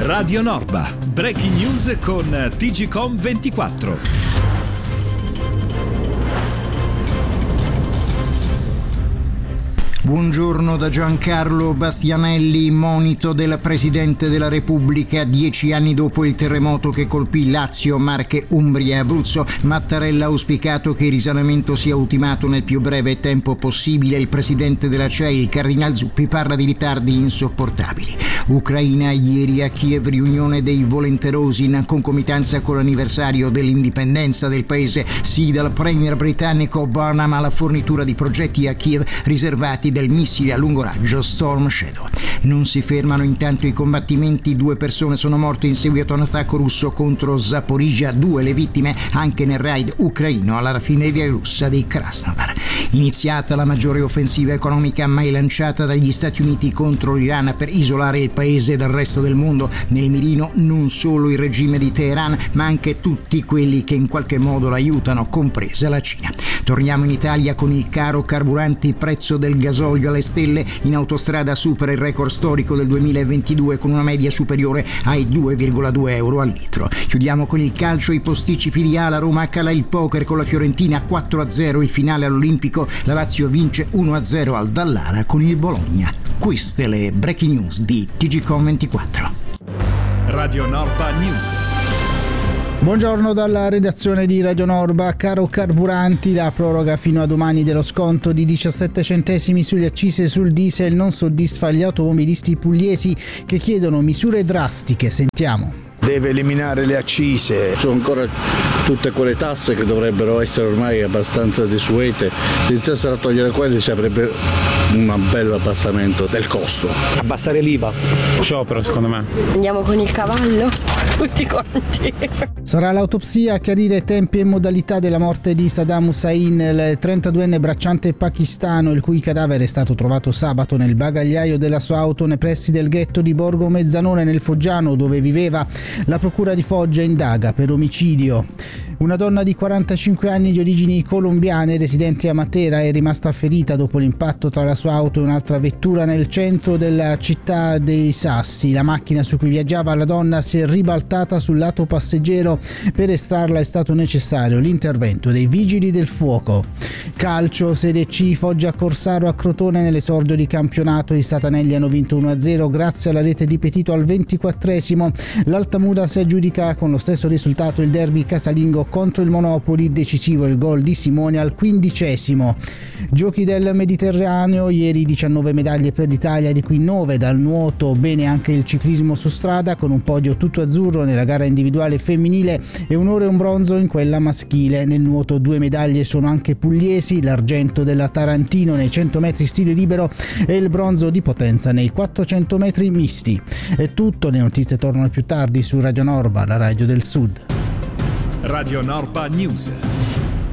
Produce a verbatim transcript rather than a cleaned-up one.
Radio Norba, breaking news con T G Com ventiquattro. Buongiorno da Giancarlo Bastianelli. Monito del Presidente della Repubblica dieci anni dopo il terremoto che colpì Lazio, Marche, Umbria e Abruzzo. Mattarella ha auspicato che il risanamento sia ultimato nel più breve tempo possibile. Il Presidente della C E I, il Cardinal Zuppi, parla di ritardi insopportabili. Ucraina, ieri a Kiev riunione dei volenterosi in concomitanza con l'anniversario dell'indipendenza del paese. Sì dal premier britannico Burnham alla fornitura di progetti a Kiev riservati del missile a lungo raggio Storm Shadow. Non si fermano intanto i combattimenti, due persone sono morte in seguito a un attacco russo contro Zaporizhzhia, due le vittime anche nel raid ucraino alla raffineria russa di Krasnodar. Iniziata la maggiore offensiva economica mai lanciata dagli Stati Uniti contro l'Iran per isolare il paese dal resto del mondo, nel mirino non solo il regime di Teheran ma anche tutti quelli che in qualche modo l'aiutano, compresa la Cina. Torniamo in Italia con il caro carburanti, prezzo del gasolio alle stelle, in autostrada supera il record storico del duemilaventidue con una media superiore ai due virgola due euro al litro. Chiudiamo con il calcio, i posticipi di A, la Roma cala il poker con la Fiorentina quattro a zero, il finale all'Olimpico, la Lazio vince uno a zero al Dallara con il Bologna. Queste le breaking news di T G Com ventiquattro. Radio Norba News. Buongiorno dalla redazione di Radio Norba. Caro carburanti, la proroga fino a domani dello sconto di diciassette centesimi sugli accise sul diesel non soddisfa gli automobilisti pugliesi che chiedono misure drastiche. Sentiamo. Deve eliminare le accise. Sono ancora tutte quelle tasse che dovrebbero essere ormai abbastanza desuete. Se iniziassero a togliere quelle ci avrebbe un bel abbassamento del costo. Abbassare l'I V A. Sciopero secondo me. Andiamo con il cavallo, tutti quanti. Sarà l'autopsia a chiarire tempi e modalità della morte di Saddam Hussein, il trentaduenne bracciante pakistano, il cui cadavere è stato trovato sabato nel bagagliaio della sua auto nei pressi del ghetto di Borgo Mezzanone nel Foggiano, dove viveva. La procura di Foggia indaga per omicidio. Una donna di quarantacinque anni di origini colombiane, residente a Matera, è rimasta ferita dopo l'impatto tra la sua auto e un'altra vettura nel centro della città dei Sassi. La macchina su cui viaggiava la donna si è ribaltata sul lato passeggero. Per estrarla è stato necessario l'intervento dei vigili del fuoco. Calcio, Serie C, Foggia Corsaro a Crotone nell'esordio di campionato. I satanelli hanno vinto uno a zero grazie alla rete di Petito al ventiquattresimo. L'Altamura si aggiudica con lo stesso risultato il derby casalingo contro il Monopoli, decisivo il gol di Simone al quindicesimo. Giochi del Mediterraneo, ieri diciannove medaglie per l'Italia, di cui nove dal nuoto, bene anche il ciclismo su strada con un podio tutto azzurro nella gara individuale femminile e un oro e un bronzo in quella maschile. Nel nuoto due medaglie sono anche pugliesi, l'argento della Tarantino nei cento metri stile libero e il bronzo di Potenza nei quattrocento metri misti. È tutto, le notizie tornano più tardi su Radio Norba, la radio del Sud. Radio Norba News.